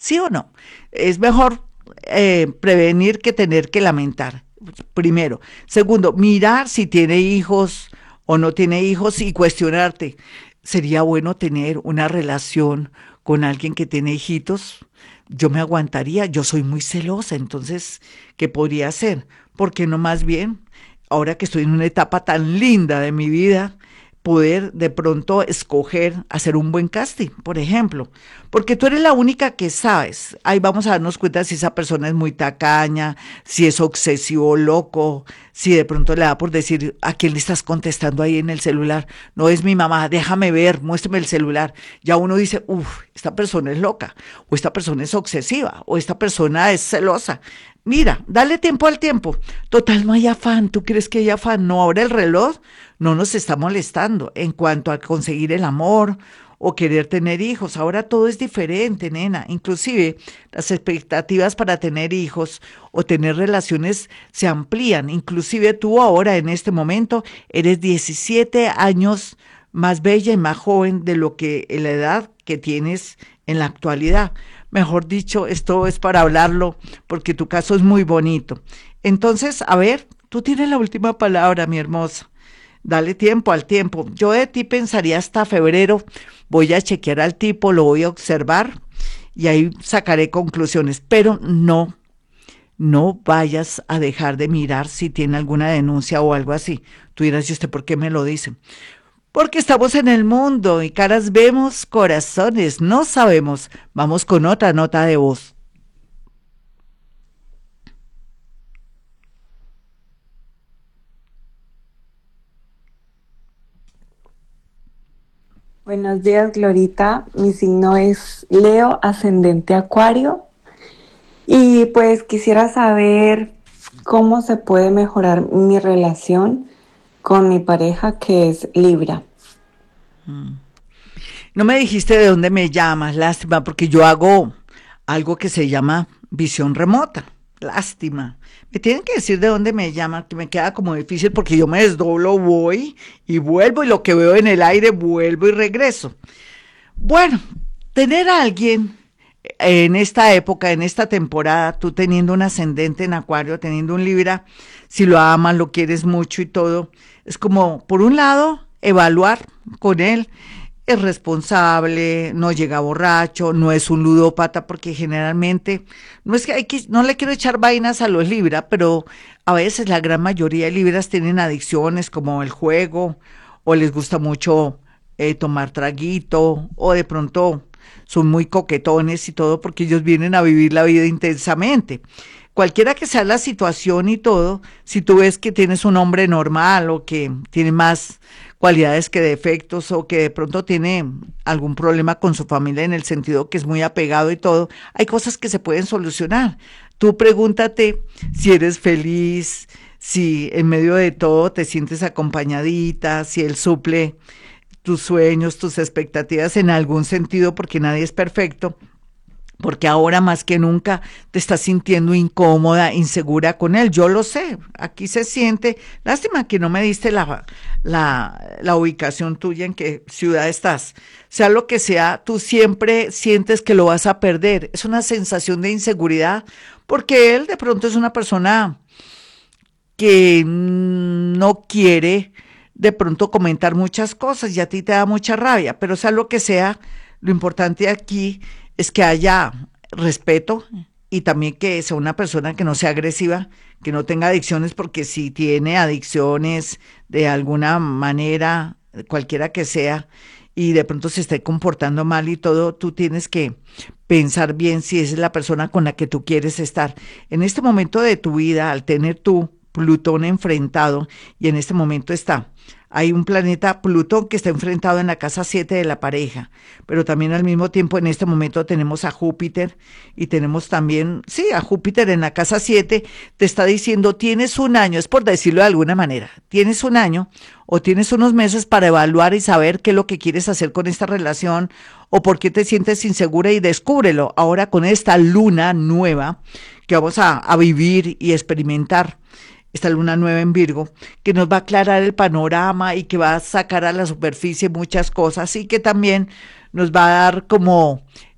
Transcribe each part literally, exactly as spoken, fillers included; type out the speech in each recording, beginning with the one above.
¿Sí o no? Es mejor eh, prevenir que tener que lamentar, primero. Segundo, mirar si tiene hijos o no tiene hijos y cuestionarte. ¿Sería bueno tener una relación con alguien que tiene hijitos? Yo me aguantaría, yo soy muy celosa, entonces, ¿qué podría hacer? ¿Por qué no más bien, ahora que estoy en una etapa tan linda de mi vida, poder de pronto escoger hacer un buen casting, por ejemplo? Porque tú eres la única que sabes. Ahí vamos a darnos cuenta si esa persona es muy tacaña, si es obsesivo, loco, si de pronto le da por decir a quién le estás contestando ahí en el celular. No es mi mamá, déjame ver, muéstrame el celular. Ya uno dice, uff, esta persona es loca, o esta persona es obsesiva, o esta persona es celosa. Mira, dale tiempo al tiempo. Total, no hay afán. ¿Tú crees que hay afán? No, ahora el reloj no nos está molestando en cuanto a conseguir el amor o querer tener hijos. Ahora todo es diferente, nena. Inclusive las expectativas para tener hijos o tener relaciones se amplían. Inclusive tú ahora en este momento eres diecisiete años más bella y más joven de lo que en la edad que tienes en la actualidad. Mejor dicho, esto es para hablarlo porque tu caso es muy bonito. Entonces, a ver, tú tienes la última palabra, mi hermosa. Dale tiempo al tiempo. Yo de ti pensaría hasta febrero. Voy a chequear al tipo, lo voy a observar y ahí sacaré conclusiones. Pero no, no vayas a dejar de mirar si tiene alguna denuncia o algo así. Tú dirás, ¿y usted por qué me lo dice? Porque estamos en el mundo y caras vemos, corazones no sabemos. Vamos con otra nota de voz. Buenos días, Glorita. Mi signo es Leo, ascendente Acuario. Y pues quisiera saber cómo se puede mejorar mi relación con mi pareja que es Libra. No me dijiste de dónde me llamas, lástima, porque yo hago algo que se llama visión remota. Lástima. Me tienen que decir de dónde me llaman, que me queda como difícil porque yo me desdoblo, voy y vuelvo y lo que veo en el aire vuelvo y regreso. Bueno, tener a alguien en esta época, en esta temporada, tú teniendo un ascendente en Acuario, teniendo un Libra, si lo amas, lo quieres mucho y todo, es como, por un lado, evaluar con él. Es responsable, no llega borracho, no es un ludópata, porque generalmente, no es que hay que, no le quiero echar vainas a los Libra, pero a veces la gran mayoría de Libras tienen adicciones como el juego, o les gusta mucho eh, tomar traguito, o de pronto son muy coquetones y todo, porque ellos vienen a vivir la vida intensamente. Cualquiera que sea la situación y todo, si tú ves que tienes un hombre normal o que tiene más cualidades que defectos o que de pronto tiene algún problema con su familia en el sentido que es muy apegado y todo, hay cosas que se pueden solucionar. Tú pregúntate si eres feliz, si en medio de todo te sientes acompañadita, si él suple tus sueños, tus expectativas en algún sentido, porque nadie es perfecto, porque ahora más que nunca te estás sintiendo incómoda, insegura con él. Yo lo sé, aquí se siente. Lástima que no me diste la, la, la ubicación tuya, en qué ciudad estás. Sea lo que sea, tú siempre sientes que lo vas a perder. Es una sensación de inseguridad, porque él de pronto es una persona que no quiere de pronto comentar muchas cosas y a ti te da mucha rabia, pero sea lo que sea, lo importante aquí es que haya respeto y también que sea una persona que no sea agresiva, que no tenga adicciones, porque si tiene adicciones de alguna manera, cualquiera que sea, y de pronto se esté comportando mal y todo, tú tienes que pensar bien si esa es la persona con la que tú quieres estar. En este momento de tu vida, al tener tu Plutón enfrentado, y en este momento está, hay un planeta Plutón que está enfrentado en la casa siete de la pareja, pero también al mismo tiempo en este momento tenemos a Júpiter y tenemos también, sí, a Júpiter en la casa siete. Te está diciendo, tienes un año, es por decirlo de alguna manera, tienes un año o tienes unos meses para evaluar y saber qué es lo que quieres hacer con esta relación o por qué te sientes insegura, y descúbrelo ahora con esta luna nueva que vamos a, a vivir y experimentar, esta luna nueva en Virgo, que nos va a aclarar el panorama y que va a sacar a la superficie muchas cosas y que también nos va a dar como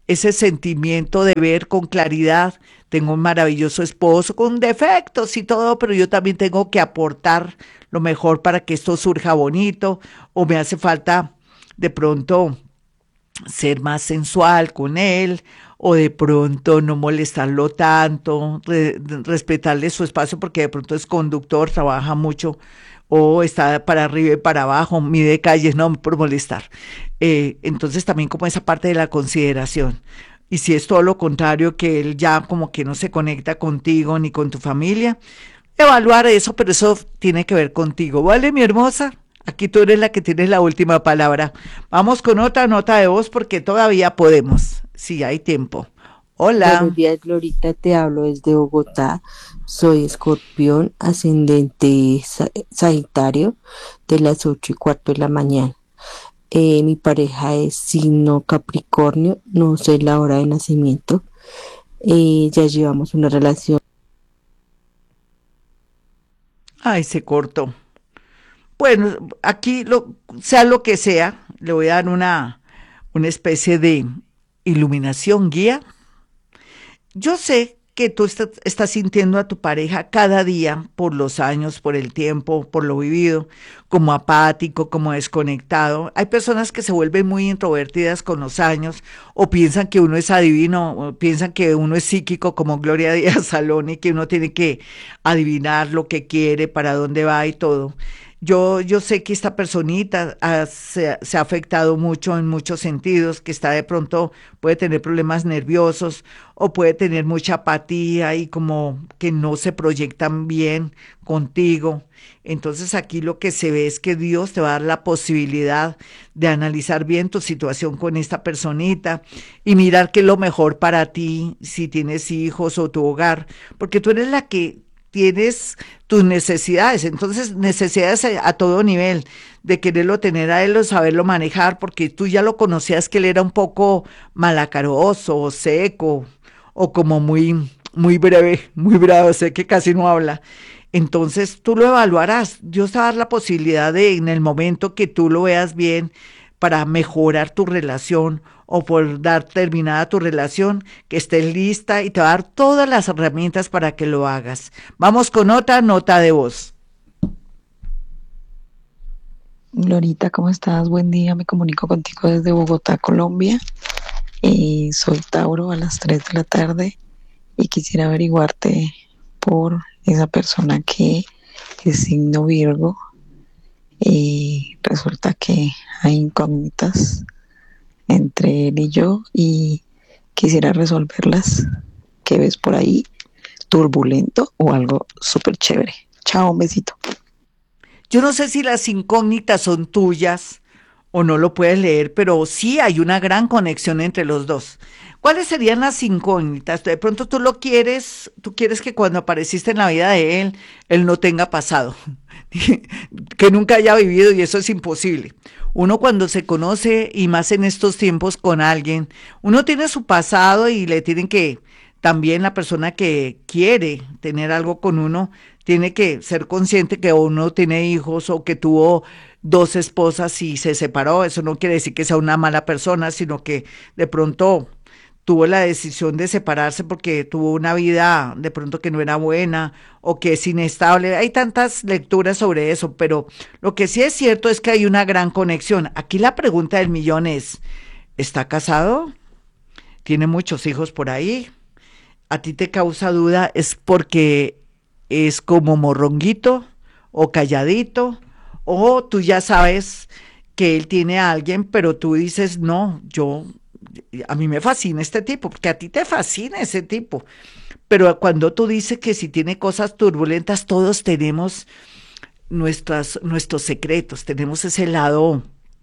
ese sentimiento de ver con claridad. Tengo un maravilloso esposo con defectos y todo, pero yo también tengo que aportar lo mejor para que esto surja bonito, o me hace falta de pronto ser más sensual con él, o de pronto no molestarlo tanto, re- respetarle su espacio porque de pronto es conductor, trabaja mucho o está para arriba y para abajo, mide calles, no por molestar. Eh, entonces también como esa parte de la consideración. Y si es todo lo contrario, que él ya como que no se conecta contigo ni con tu familia, evaluar eso, pero eso tiene que ver contigo, ¿vale, mi hermosa? Aquí tú eres la que tienes la última palabra. Vamos con otra nota de voz porque todavía podemos, si hay tiempo. Buenos Hola. días, Glorita, te hablo desde Bogotá. Soy escorpión, ascendente sa- Sagitario, de las ocho y cuarto de la mañana. Eh, mi pareja es signo Capricornio, no sé la hora de nacimiento. Eh, ya llevamos una relación. Ay, se cortó. Bueno, aquí lo, sea lo que sea, le voy a dar una, una especie de iluminación guía. Yo sé que tú estás, estás sintiendo a tu pareja cada día por los años, por el tiempo, por lo vivido, como apático, como desconectado. Hay personas que se vuelven muy introvertidas con los años o piensan que uno es adivino, o piensan que uno es psíquico como Gloria Díaz Salón y que uno tiene que adivinar lo que quiere, para dónde va y todo. Yo, yo sé que esta personita ha- se, se ha afectado mucho en muchos sentidos, que está de pronto, puede tener problemas nerviosos o puede tener mucha apatía y como que no se proyectan bien contigo. Entonces aquí lo que se ve es que Dios te va a dar la posibilidad de analizar bien tu situación con esta personita y mirar qué es lo mejor para ti, si tienes hijos o tu hogar, porque tú eres la que tienes tus necesidades, entonces necesidades a, a todo nivel, de quererlo tener a él o saberlo manejar, porque tú ya lo conocías que él era un poco malacaroso o seco o como muy, muy breve, muy bravo, sé que casi no habla. Entonces tú lo evaluarás. Dios te va a dar la posibilidad de, en el momento que tú lo veas bien, para mejorar tu relación o por dar terminada tu relación, que estés lista y te va a dar todas las herramientas para que lo hagas. Vamos con otra nota de voz. Glorita, ¿cómo estás? Buen día, me comunico contigo desde Bogotá, Colombia. Eh, soy Tauro a las tres de la tarde y quisiera averiguarte por esa persona que es signo Virgo. Y resulta que hay incógnitas entre él y yo y quisiera resolverlas. ¿Qué ves por ahí? ¿Turbulento o algo súper chévere? Chao, un besito. Yo no sé si las incógnitas son tuyas o no lo puedes leer, pero sí hay una gran conexión entre los dos. ¿Cuáles serían las incógnitas? De pronto tú lo quieres, tú quieres que cuando apareciste en la vida de él, él no tenga pasado, que nunca haya vivido y eso es imposible. Uno cuando se conoce y más en estos tiempos con alguien, uno tiene su pasado y le tienen que, también la persona que quiere tener algo con uno, tiene que ser consciente que uno tiene hijos o que tuvo dos esposas y se separó. Eso no quiere decir que sea una mala persona, sino que de pronto tuvo la decisión de separarse porque tuvo una vida de pronto que no era buena o que es inestable. Hay tantas lecturas sobre eso, pero lo que sí es cierto es que hay una gran conexión. Aquí la pregunta del millón es, ¿está casado? ¿Tiene muchos hijos por ahí? ¿A ti te causa duda? ¿Es porque es como morronguito o calladito? ¿O tú ya sabes que él tiene a alguien, pero tú dices, no, yo, a mí me fascina este tipo, porque a ti te fascina ese tipo? Pero cuando tú dices que si tiene cosas turbulentas, todos tenemos nuestras, nuestros secretos, tenemos ese lado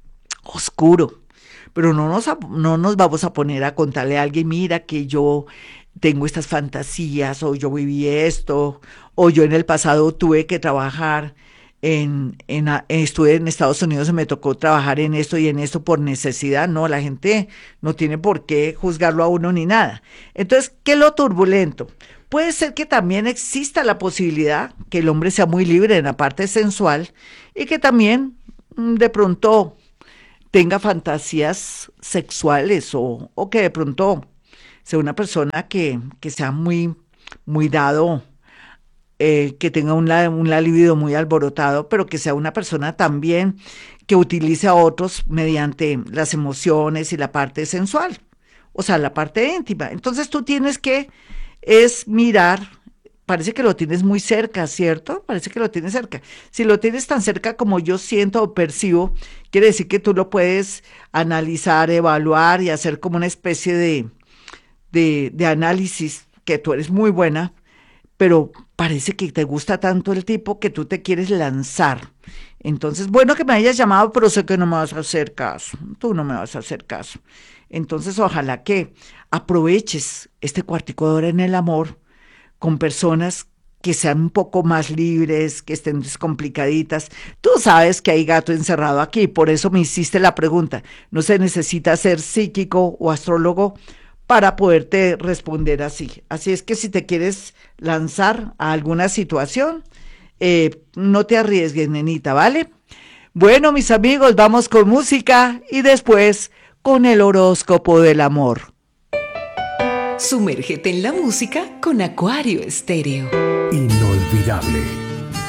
oscuro, pero no nos, no nos vamos a poner a contarle a alguien, mira que yo tengo estas fantasías, o yo viví esto, o yo en el pasado tuve que trabajar en, en, estuve en Estados Unidos y me tocó trabajar en esto y en esto por necesidad. No, la gente no tiene por qué juzgarlo a uno ni nada. Entonces, ¿qué es lo turbulento? Puede ser que también exista la posibilidad que el hombre sea muy libre en la parte sensual y que también mm, de pronto tenga fantasías sexuales o, o que de pronto sea una persona que, que sea muy, muy dado, eh, que tenga un, la- un la libido muy alborotado, pero que sea una persona también que utilice a otros mediante las emociones y la parte sensual, o sea, la parte íntima. Entonces tú tienes que es mirar, parece que lo tienes muy cerca, ¿cierto? Parece que lo tienes cerca. Si lo tienes tan cerca como yo siento o percibo, quiere decir que tú lo puedes analizar, evaluar y hacer como una especie de, de, de análisis, que tú eres muy buena, pero parece que te gusta tanto el tipo que tú te quieres lanzar. Entonces, bueno que me hayas llamado, pero sé que no me vas a hacer caso. Tú no me vas a hacer caso. Entonces, ojalá que aproveches este cuartico de hora en el amor con personas que sean un poco más libres, que estén descomplicaditas. Tú sabes que hay gato encerrado aquí, por eso me hiciste la pregunta. No se necesita ser psíquico o astrólogo para poderte responder así. Así es que si te quieres lanzar a alguna situación, eh, no te arriesgues, nenita, ¿vale? Bueno, mis amigos, vamos con música y después con el horóscopo del amor. Sumérgete en la música con Acuario Estéreo. Inolvidable.